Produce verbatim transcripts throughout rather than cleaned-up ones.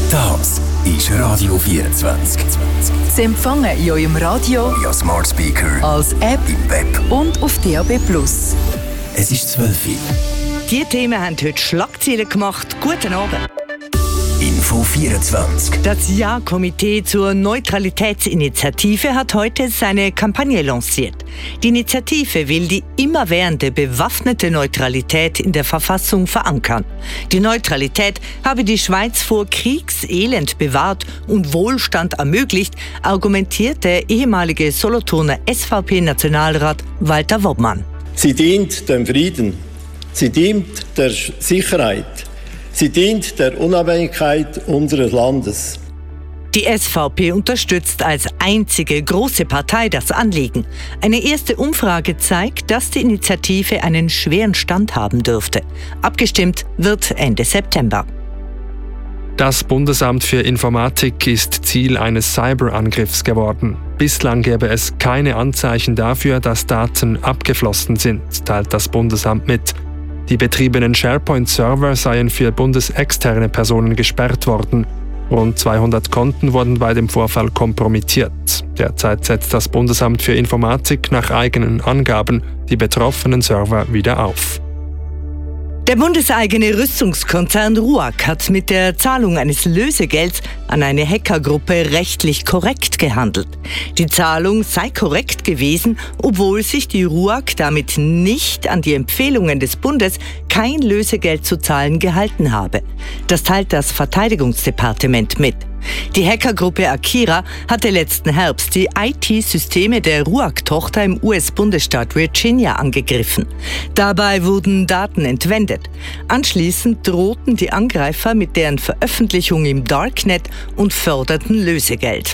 Das ist Radio vierundzwanzig. Sie empfangen in eurem Radio, via Smart Speaker, als App im Web und auf D A B plus. Es ist zwölf Uhr. Die Themen haben heute Schlagzeilen gemacht. Guten Abend. Info vierundzwanzig. Das Ja-Komitee zur Neutralitätsinitiative hat heute seine Kampagne lanciert. Die Initiative will die immerwährende bewaffnete Neutralität in der Verfassung verankern. Die Neutralität habe die Schweiz vor Kriegselend bewahrt und Wohlstand ermöglicht, argumentiert der ehemalige Solothurner S V P-Nationalrat Walter Wobmann. Sie dient dem Frieden, sie dient der Sicherheit. Sie dient der Unabhängigkeit unseres Landes. Die S V P unterstützt als einzige große Partei das Anliegen. Eine erste Umfrage zeigt, dass die Initiative einen schweren Stand haben dürfte. Abgestimmt wird Ende September. Das Bundesamt für Informatik ist Ziel eines Cyberangriffs geworden. Bislang gäbe es keine Anzeichen dafür, dass Daten abgeflossen sind, teilt das Bundesamt mit. Die betriebenen SharePoint-Server seien für bundesexterne Personen gesperrt worden. Rund zweihundert Konten wurden bei dem Vorfall kompromittiert. Derzeit setzt das Bundesamt für Informatik nach eigenen Angaben die betroffenen Server wieder auf. Der bundeseigene Rüstungskonzern RUAG hat mit der Zahlung eines Lösegelds an eine Hackergruppe rechtlich korrekt gehandelt. Die Zahlung sei korrekt gewesen, obwohl sich die RUAG damit nicht an die Empfehlungen des Bundes, kein Lösegeld zu zahlen, gehalten habe. Das teilt das Verteidigungsdepartement mit. Die Hackergruppe Akira hatte letzten Herbst die I T-Systeme der RUAG-Tochter im U S-Bundesstaat Virginia angegriffen. Dabei wurden Daten entwendet. Anschließend drohten die Angreifer mit deren Veröffentlichung im Darknet und forderten Lösegeld.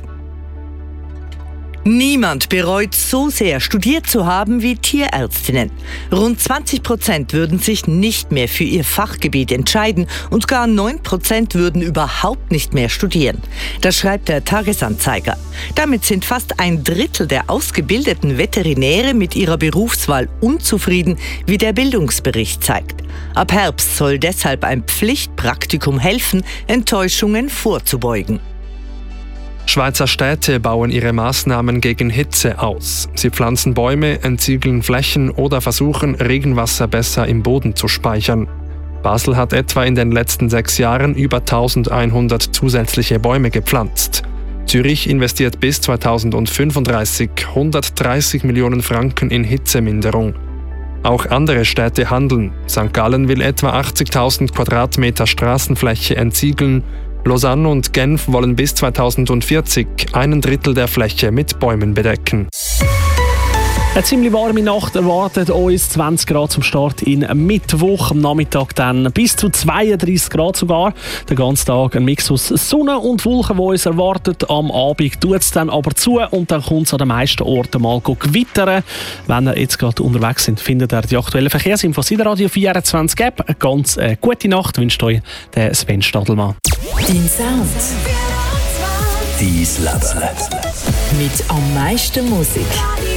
Niemand bereut so sehr, studiert zu haben wie Tierärztinnen. Rund zwanzig Prozent würden sich nicht mehr für ihr Fachgebiet entscheiden und gar neun Prozent würden überhaupt nicht mehr studieren. Das schreibt der Tagesanzeiger. Damit sind fast ein Drittel der ausgebildeten Veterinäre mit ihrer Berufswahl unzufrieden, wie der Bildungsbericht zeigt. Ab Herbst soll deshalb ein Pflichtpraktikum helfen, Enttäuschungen vorzubeugen. Schweizer Städte bauen ihre Maßnahmen gegen Hitze aus. Sie pflanzen Bäume, entsiegeln Flächen oder versuchen, Regenwasser besser im Boden zu speichern. Basel hat etwa in den letzten sechs Jahren über eintausendeinhundert zusätzliche Bäume gepflanzt. Zürich investiert bis zweitausendfünfunddreißig hundertdreißig Millionen Franken in Hitzeminderung. Auch andere Städte handeln. Sankt Gallen will etwa achtzigtausend Quadratmeter Straßenfläche entsiegeln. Lausanne und Genf wollen bis zweitausendvierzig einen Drittel der Fläche mit Bäumen bedecken. Eine ziemlich warme Nacht erwartet uns, zwanzig Grad zum Start in Mittwoch, am Nachmittag dann bis zu zweiunddreißig Grad sogar. Den ganzen Tag ein Mix aus Sonne und Wolken, die uns erwartet. Am Abend tut es dann aber zu und dann kommt es an den meisten Orten mal gewittern. Wenn ihr jetzt gerade unterwegs sind, findet ihr die aktuellen Verkehrsinfos in der Radio vierundzwanzig App. Eine ganz äh, gute Nacht wünscht euch der Sven Stadelmann. Dein Sound. Dein Leben. Mit am meisten Musik.